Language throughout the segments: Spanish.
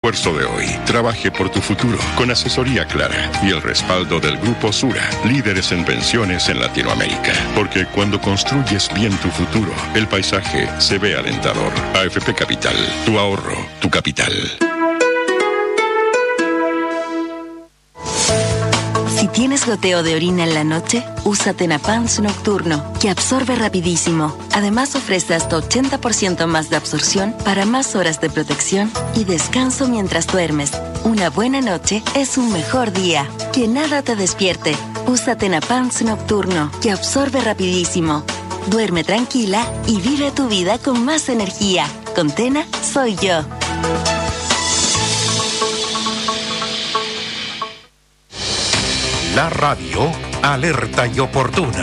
esfuerzo de hoy trabaje por tu futuro con asesoría clara y el respaldo del Grupo Sura, líderes en pensiones en Latinoamérica. Porque cuando construyes bien tu futuro, el paisaje se ve alentador. AFP Capital, tu ahorro, tu capital. Si tienes goteo de orina en la noche, usa Tenapans Nocturno, que absorbe rapidísimo. Además ofrece hasta 80% más de absorción para más horas de protección y descanso mientras duermes. Una buena noche es un mejor día. Que nada te despierte. Usa Tenapans Nocturno, que absorbe rapidísimo. Duerme tranquila y vive tu vida con más energía. Con Tena, soy yo. La radio alerta y oportuna.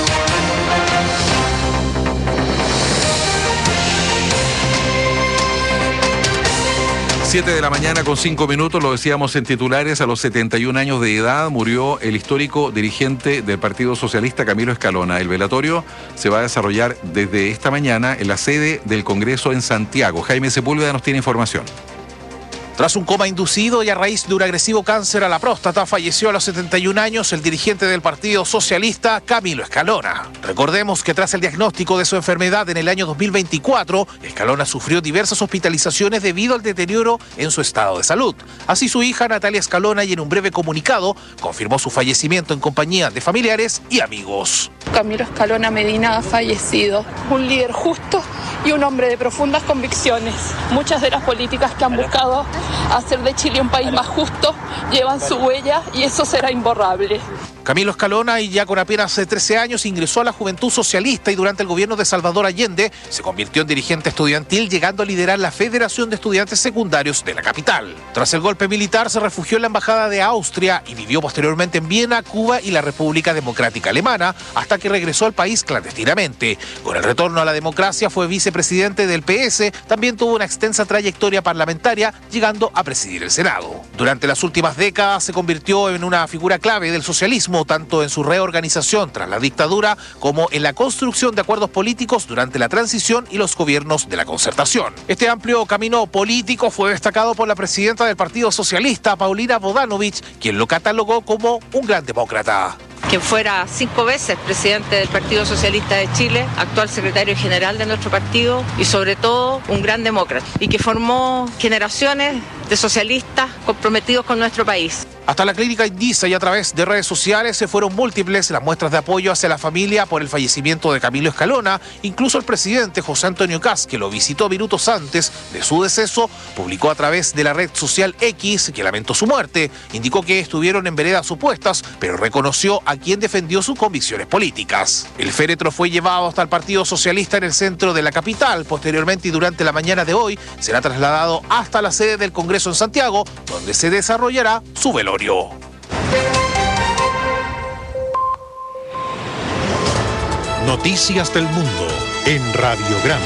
7 de la mañana con 5 minutos, lo decíamos en titulares, a los 71 años de edad murió el histórico dirigente del Partido Socialista, Camilo Escalona. El velatorio se va a desarrollar desde esta mañana en la sede del Congreso en Santiago. Jaime Sepúlveda nos tiene información. Tras un coma inducido y a raíz de un agresivo cáncer a la próstata, falleció a los 71 años el dirigente del Partido Socialista, Camilo Escalona. Recordemos que tras el diagnóstico de su enfermedad en el año 2024, Escalona sufrió diversas hospitalizaciones debido al deterioro en su estado de salud. Así su hija Natalia Escalona, y en un breve comunicado, confirmó su fallecimiento en compañía de familiares y amigos. Camilo Escalona Medina ha fallecido, un líder justo y un hombre de profundas convicciones. Muchas de las políticas que han buscado hacer de Chile un país más justo llevan su huella y eso será imborrable. Camilo Escalona, y ya con apenas 13 años, ingresó a la Juventud Socialista y durante el gobierno de Salvador Allende se convirtió en dirigente estudiantil, llegando a liderar la Federación de Estudiantes Secundarios de la capital. Tras el golpe militar se refugió en la Embajada de Austria y vivió posteriormente en Viena, Cuba y la República Democrática Alemana, hasta que regresó al país clandestinamente. Con el retorno a la democracia fue vicepresidente del PS, también tuvo una extensa trayectoria parlamentaria, llegando a presidir el Senado. Durante las últimas décadas se convirtió en una figura clave del socialismo, tanto en su reorganización tras la dictadura como en la construcción de acuerdos políticos durante la transición y los gobiernos de la concertación. Este amplio camino político fue destacado por la presidenta del Partido Socialista, Paulina Bodanovich, quien lo catalogó como un gran demócrata. Quien fuera 5 veces presidente del Partido Socialista de Chile, actual secretario general de nuestro partido y sobre todo un gran demócrata, y que formó generaciones de socialistas comprometidos con nuestro país. Hasta la clínica Indisa y a través de redes sociales se fueron múltiples las muestras de apoyo hacia la familia por el fallecimiento de Camilo Escalona. Incluso el presidente José Antonio Kast, que lo visitó minutos antes de su deceso, publicó a través de la red social X que lamentó su muerte. Indicó que estuvieron en veredas opuestas, pero reconoció a quien defendió sus convicciones políticas. El féretro fue llevado hasta el Partido Socialista en el centro de la capital. Posteriormente y durante la mañana de hoy será trasladado hasta la sede del Congreso en Santiago, donde se desarrollará su velorio. Noticias del mundo en Radiograma.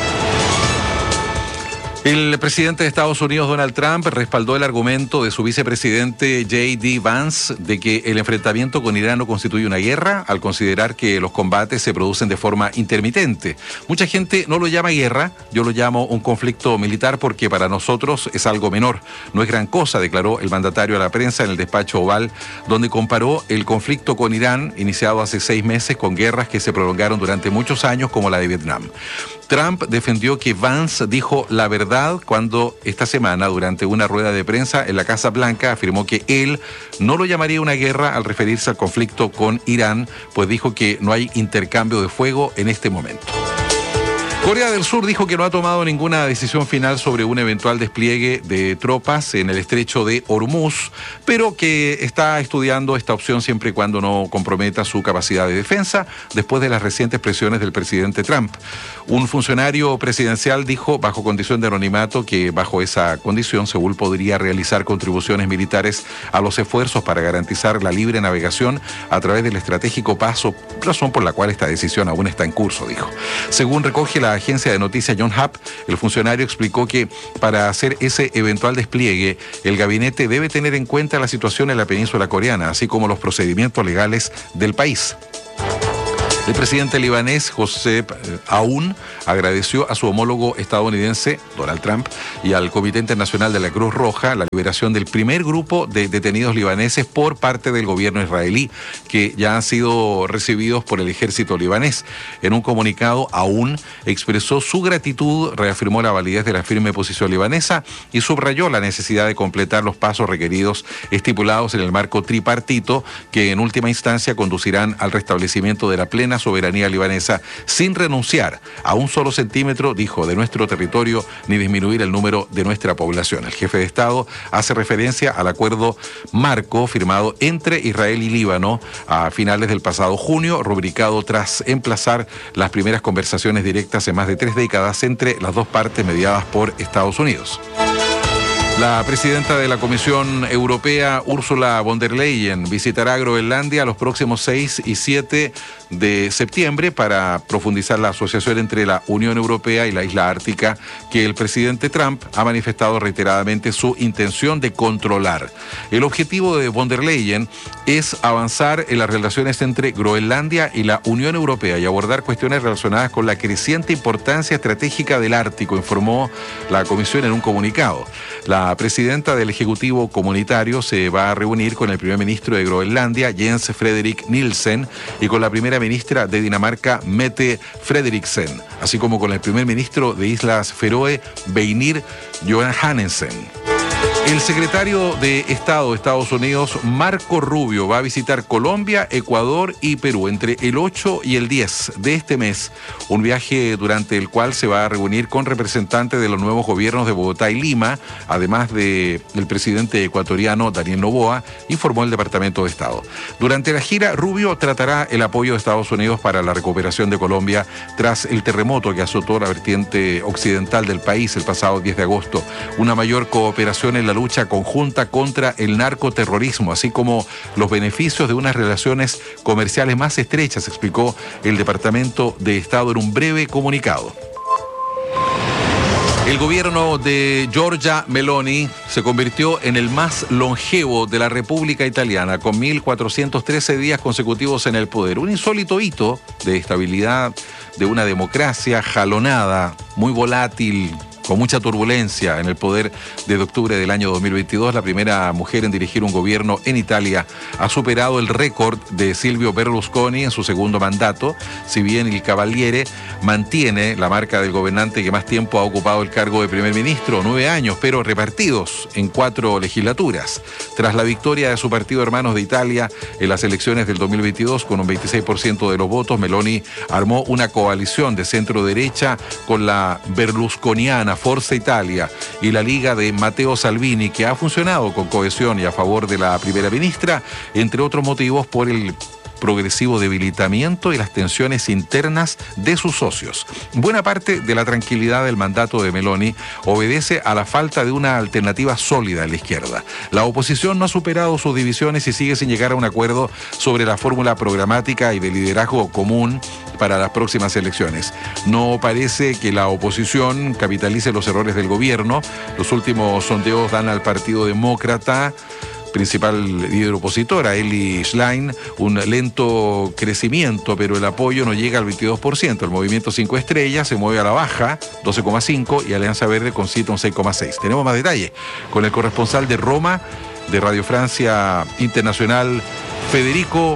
El presidente de Estados Unidos, Donald Trump, respaldó el argumento de su vicepresidente J.D. Vance de que el enfrentamiento con Irán no constituye una guerra, al considerar que los combates se producen de forma intermitente. Mucha gente no lo llama guerra, yo lo llamo un conflicto militar porque para nosotros es algo menor. No es gran cosa, declaró el mandatario a la prensa en el despacho Oval, donde comparó el conflicto con Irán, iniciado hace 6 meses, con guerras que se prolongaron durante muchos años, como la de Vietnam. Trump defendió que Vance dijo la verdad cuando esta semana, durante una rueda de prensa en la Casa Blanca, afirmó que él no lo llamaría una guerra al referirse al conflicto con Irán, pues dijo que no hay intercambio de fuego en este momento. Corea del Sur dijo que no ha tomado ninguna decisión final sobre un eventual despliegue de tropas en el estrecho de Hormuz, pero que está estudiando esta opción siempre y cuando no comprometa su capacidad de defensa, después de las recientes presiones del presidente Trump. Un funcionario presidencial dijo, bajo condición de anonimato, que bajo esa condición Seúl podría realizar contribuciones militares a los esfuerzos para garantizar la libre navegación a través del estratégico paso, razón por la cual esta decisión aún está en curso, dijo. Según recoge la agencia de noticias Yonhap, el funcionario explicó que para hacer ese eventual despliegue, el gabinete debe tener en cuenta la situación en la península coreana, así como los procedimientos legales del país. El presidente libanés Josep Aoun agradeció a su homólogo estadounidense, Donald Trump, y al Comité Internacional de la Cruz Roja la liberación del primer grupo de detenidos libaneses por parte del gobierno israelí, que ya han sido recibidos por el ejército libanés. En un comunicado, Aoun expresó su gratitud, reafirmó la validez de la firme posición libanesa y subrayó la necesidad de completar los pasos requeridos estipulados en el marco tripartito, que en última instancia conducirán al restablecimiento de la plena soberanía libanesa sin renunciar a un solo centímetro, dijo, de nuestro territorio ni disminuir el número de nuestra población. El jefe de Estado hace referencia al acuerdo marco firmado entre Israel y Líbano a finales del pasado junio, rubricado tras emplazar las primeras conversaciones directas en más de 3 décadas entre las dos partes mediadas por Estados Unidos. La presidenta de la Comisión Europea, Ursula von der Leyen, visitará Groenlandia los próximos 6 y 7 de septiembre para profundizar la asociación entre la Unión Europea y la isla ártica, que el presidente Trump ha manifestado reiteradamente su intención de controlar. El objetivo de von der Leyen es avanzar en las relaciones entre Groenlandia y la Unión Europea y abordar cuestiones relacionadas con la creciente importancia estratégica del Ártico, informó la Comisión en un comunicado. La presidenta del Ejecutivo Comunitario se va a reunir con el primer ministro de Groenlandia, Jens Frederik Nielsen, y con la primera ministra de Dinamarca, Mette Frederiksen, así como con el primer ministro de Islas Feroe, Beinir Johannessen. El secretario de Estado de Estados Unidos, Marco Rubio, va a visitar Colombia, Ecuador y Perú entre el 8 y el 10 de este mes, un viaje durante el cual se va a reunir con representantes de los nuevos gobiernos de Bogotá y Lima, además del presidente ecuatoriano Daniel Noboa, informó el Departamento de Estado. Durante la gira, Rubio tratará el apoyo de Estados Unidos para la recuperación de Colombia tras el terremoto que azotó la vertiente occidental del país el pasado 10 de agosto, una mayor cooperación en la lucha conjunta contra el narcoterrorismo, así como los beneficios de unas relaciones comerciales más estrechas, explicó el Departamento de Estado en un breve comunicado. El gobierno de Giorgia Meloni se convirtió en el más longevo de la República Italiana, con 1.413 días consecutivos en el poder. Un insólito hito de estabilidad de una democracia jalonada, muy volátil, con mucha turbulencia en el poder desde octubre del año 2022. La primera mujer en dirigir un gobierno en Italia ha superado el récord de Silvio Berlusconi en su segundo mandato, si bien il Cavaliere mantiene la marca del gobernante que más tiempo ha ocupado el cargo de primer ministro, 9 años, pero repartidos en 4 legislaturas. Tras la victoria de su partido Hermanos de Italia en las elecciones del 2022 con un 26% de los votos, Meloni armó una coalición de centro-derecha con la berlusconiana Forza Italia y la Liga de Matteo Salvini, que ha funcionado con cohesión y a favor de la primera ministra, entre otros motivos por el progresivo debilitamiento y las tensiones internas de sus socios. Buena parte de la tranquilidad del mandato de Meloni obedece a la falta de una alternativa sólida en la izquierda. La oposición no ha superado sus divisiones y sigue sin llegar a un acuerdo sobre la fórmula programática y de liderazgo común para las próximas elecciones. No parece que la oposición capitalice los errores del gobierno. Los últimos sondeos dan al Partido Demócrata, principal líder opositora, Eli Schlein, un lento crecimiento, pero el apoyo no llega al 22%. El Movimiento 5 Estrellas se mueve a la baja, 12,5%, y Alianza Verde concita un 6,6%. Tenemos más detalles con el corresponsal de Roma, de Radio Francia Internacional, Federico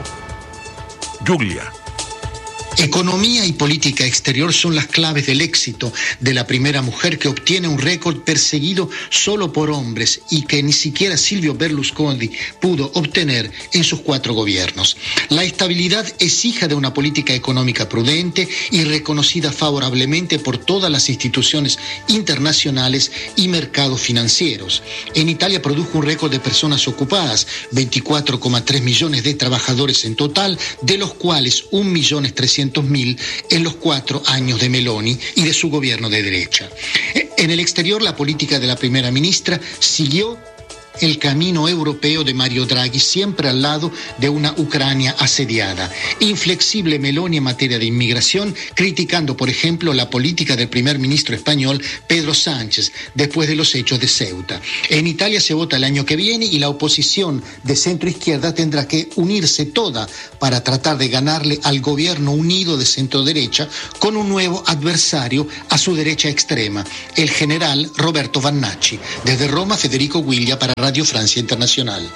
Giuglia. Economía y política exterior son las claves del éxito de la primera mujer que obtiene un récord perseguido solo por hombres y que ni siquiera Silvio Berlusconi pudo obtener en sus 4 gobiernos. La estabilidad es hija de una política económica prudente y reconocida favorablemente por todas las instituciones internacionales y mercados financieros. En Italia produjo un récord de personas ocupadas, 24,3 millones de trabajadores en total, de los cuales 1.300.000 en los 4 años de Meloni y de su gobierno de derecha. En el exterior, la política de la primera ministra siguió el camino europeo de Mario Draghi, siempre al lado de una Ucrania asediada. Inflexible Meloni en materia de inmigración, criticando, por ejemplo, la política del primer ministro español Pedro Sánchez después de los hechos de Ceuta. En Italia se vota el año que viene y la oposición de centro-izquierda tendrá que unirse toda para tratar de ganarle al gobierno unido de centro-derecha con un nuevo adversario a su derecha extrema, el general Roberto Vannacci. Desde Roma, Federico Guiglia para Radio Francia Internacional.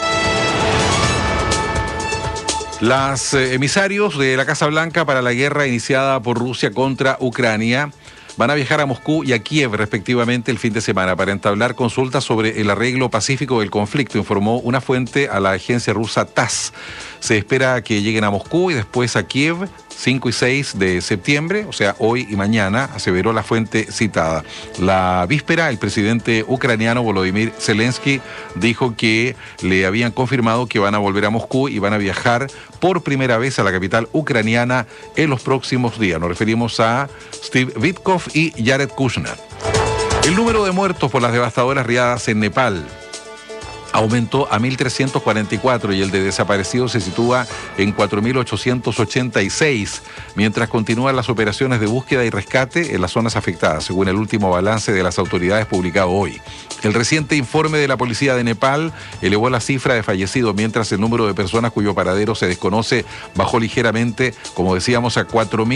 Los emisarios de la Casa Blanca para la guerra iniciada por Rusia contra Ucrania van a viajar a Moscú y a Kiev respectivamente el fin de semana para entablar consultas sobre el arreglo pacífico del conflicto, informó una fuente a la agencia rusa TASS. Se espera que lleguen a Moscú y después a Kiev 5 y 6 de septiembre, o sea, hoy y mañana, aseveró la fuente citada. La víspera, el presidente ucraniano Volodymyr Zelensky dijo que le habían confirmado que van a volver a Moscú y van a viajar por primera vez a la capital ucraniana en los próximos días. Nos referimos a Steve Witkoff y Jared Kushner. El número de muertos por las devastadoras riadas en Nepal aumentó a 1.344 y el de desaparecidos se sitúa en 4.886, mientras continúan las operaciones de búsqueda y rescate en las zonas afectadas, según el último balance de las autoridades publicado hoy. El reciente informe de la policía de Nepal elevó la cifra de fallecidos, mientras el número de personas cuyo paradero se desconoce bajó ligeramente, como decíamos, a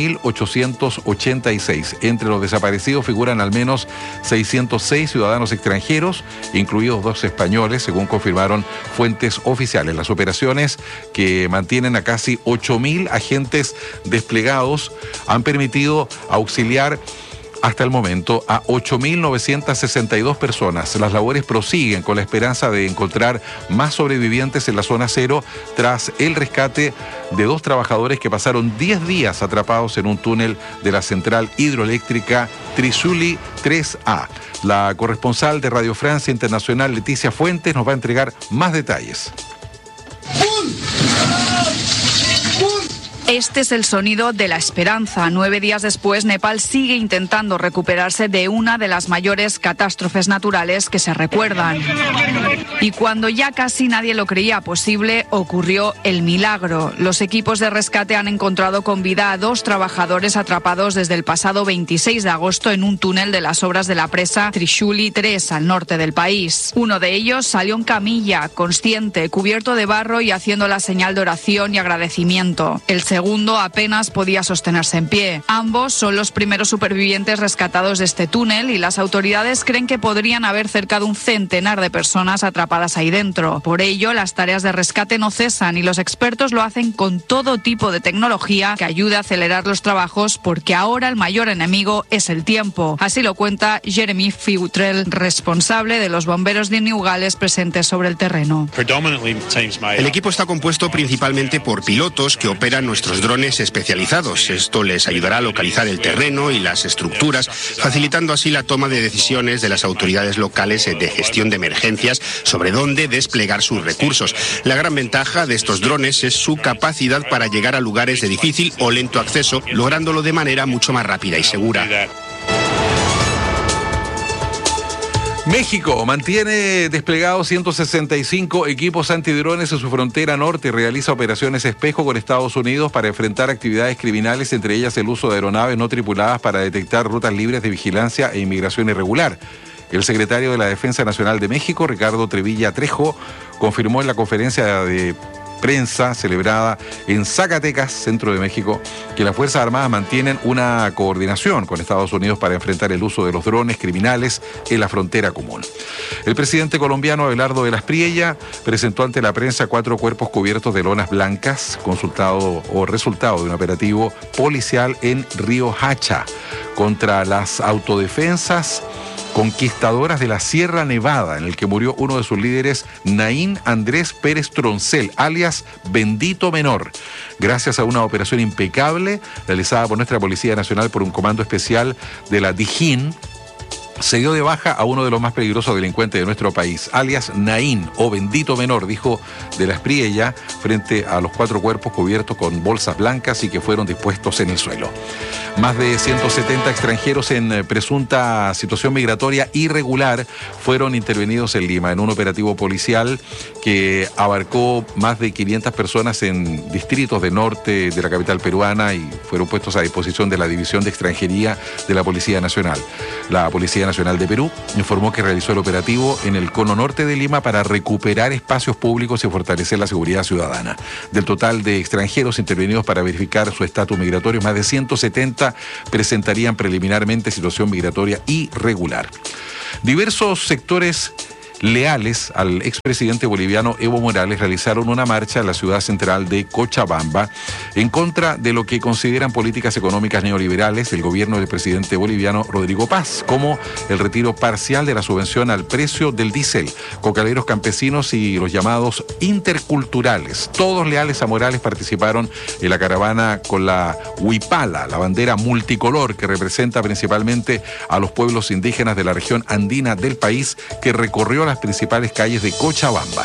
4.886. Entre los desaparecidos figuran al menos 606 ciudadanos extranjeros, incluidos 2 españoles, según confirmaron fuentes oficiales. Las operaciones, que mantienen a casi 8.000 agentes desplegados, han permitido auxiliar hasta el momento a 8.962 personas. Las labores prosiguen con la esperanza de encontrar más sobrevivientes en la zona cero tras el rescate de 2 trabajadores que pasaron 10 días atrapados en un túnel de la central hidroeléctrica Trishuli 3A. La corresponsal de Radio Francia Internacional, Leticia Fuentes, nos va a entregar más detalles. Este es el sonido de la esperanza. 9 días después, Nepal sigue intentando recuperarse de una de las mayores catástrofes naturales que se recuerdan. Y cuando ya casi nadie lo creía posible, ocurrió el milagro. Los equipos de rescate han encontrado con vida a 2 trabajadores atrapados desde el pasado 26 de agosto en un túnel de las obras de la presa Trishuli 3 al norte del país. Uno de ellos salió en camilla, consciente, cubierto de barro y haciendo la señal de oración y agradecimiento. El segundo apenas podía sostenerse en pie. Ambos son los primeros supervivientes rescatados de este túnel y las autoridades creen que podrían haber cerca de un centenar de personas atrapadas ahí dentro. Por ello, las tareas de rescate no cesan y los expertos lo hacen con todo tipo de tecnología que ayude a acelerar los trabajos, porque ahora el mayor enemigo es el tiempo. Así lo cuenta Jeremy Futrell, responsable de los bomberos de New Gales presentes sobre el terreno. El equipo está compuesto principalmente por pilotos que operan nuestros drones especializados. Esto les ayudará a localizar el terreno y las estructuras, facilitando así la toma de decisiones de las autoridades locales de gestión de emergencias sobre dónde desplegar sus recursos. La gran ventaja de estos drones es su capacidad para llegar a lugares de difícil o lento acceso, lográndolo de manera mucho más rápida y segura. México mantiene desplegados 165 equipos antidrones en su frontera norte y realiza operaciones espejo con Estados Unidos para enfrentar actividades criminales, entre ellas el uso de aeronaves no tripuladas para detectar rutas libres de vigilancia e inmigración irregular. El secretario de la Defensa Nacional de México, Ricardo Trevilla Trejo, confirmó en la conferencia de prensa celebrada en Zacatecas, centro de México, que las Fuerzas Armadas mantienen una coordinación con Estados Unidos para enfrentar el uso de los drones criminales en la frontera común. El presidente colombiano Abelardo de las Priella presentó ante la prensa 4 cuerpos cubiertos de lonas blancas, resultado de un operativo policial en Río Hacha contra las autodefensas conquistadoras de la Sierra Nevada, en el que murió uno de sus líderes, Naín Andrés Pérez Troncel, alias Bendito Menor, gracias a una operación impecable realizada por nuestra Policía Nacional por un comando especial de la Dijín. Se dio de baja a uno de los más peligrosos delincuentes de nuestro país, alias Naín, o Bendito Menor, dijo de la Espriella, frente a los 4 cuerpos cubiertos con bolsas blancas y que fueron dispuestos en el suelo. Más de 170 extranjeros en presunta situación migratoria irregular fueron intervenidos en Lima en un operativo policial que abarcó más de 500 personas en distritos del norte de la capital peruana y fueron puestos a disposición de la División de Extranjería de la Policía Nacional. La Policía Nacional de Perú informó que realizó el operativo en el cono norte de Lima para recuperar espacios públicos y fortalecer la seguridad ciudadana. Del total de extranjeros intervenidos para verificar su estatus migratorio, más de 170 presentarían preliminarmente situación migratoria irregular. Diversos sectores leales al expresidente boliviano Evo Morales realizaron una marcha en la ciudad central de Cochabamba en contra de lo que consideran políticas económicas neoliberales del gobierno del presidente boliviano Rodrigo Paz, como el retiro parcial de la subvención al precio del diésel, cocaleros campesinos y los llamados interculturales. Todos leales a Morales participaron en la caravana con la huipala, la bandera multicolor que representa principalmente a los pueblos indígenas de la región andina del país, que recorrió las principales calles de Cochabamba.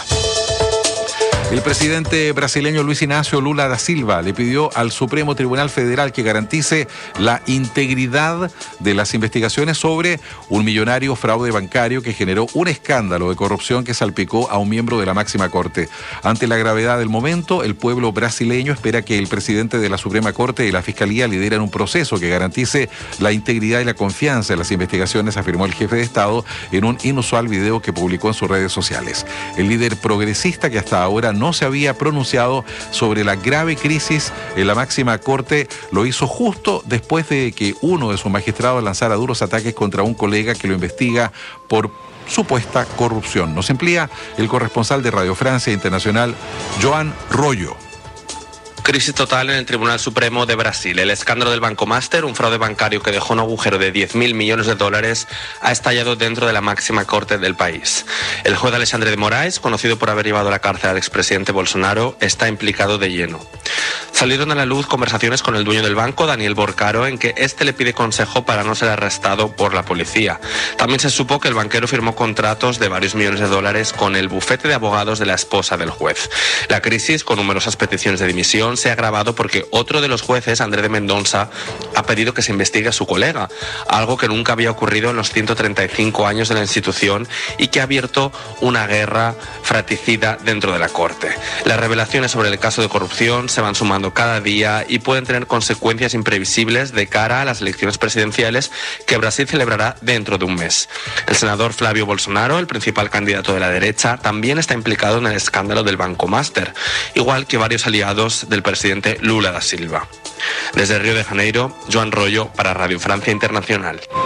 El presidente brasileño Luis Ignacio Lula da Silva le pidió al Supremo Tribunal Federal que garantice la integridad de las investigaciones sobre un millonario fraude bancario que generó un escándalo de corrupción que salpicó a un miembro de la máxima corte. Ante la gravedad del momento, el pueblo brasileño espera que el presidente de la Suprema Corte y la Fiscalía lideren un proceso que garantice la integridad y la confianza en las investigaciones, afirmó el jefe de Estado en un inusual video que publicó en sus redes sociales. El líder progresista, que hasta ahora no se había pronunciado sobre la grave crisis en la máxima corte, lo hizo justo después de que uno de sus magistrados lanzara duros ataques contra un colega que lo investiga por supuesta corrupción. Nos amplía el corresponsal de Radio Francia Internacional, Joan Rollo. Crisis total en el Tribunal Supremo de Brasil. El escándalo del Banco Master, un fraude bancario que dejó un agujero de 10.000 millones de dólares, ha estallado dentro de la máxima corte del país. El juez Alexandre de Moraes, conocido por haber llevado a la cárcel al expresidente Bolsonaro, está implicado de lleno. Salieron a la luz conversaciones con el dueño del banco, Daniel Borcaro, en que este le pide consejo para no ser arrestado por la policía. También se supo que el banquero firmó contratos de varios millones de dólares con el bufete de abogados de la esposa del juez. La crisis, con numerosas peticiones de dimisión, se ha agravado porque otro de los jueces, André de Mendonça, ha pedido que se investigue a su colega, algo que nunca había ocurrido en los 135 años de la institución y que ha abierto una guerra fratricida dentro de la Corte. Las revelaciones sobre el caso de corrupción se van sumando cada día y pueden tener consecuencias imprevisibles de cara a las elecciones presidenciales que Brasil celebrará dentro de un mes. El senador Flavio Bolsonaro, el principal candidato de la derecha, también está implicado en el escándalo del Banco Master, igual que varios aliados del presidente Lula da Silva. Desde Río de Janeiro, Joan Rollo para Radio Francia Internacional.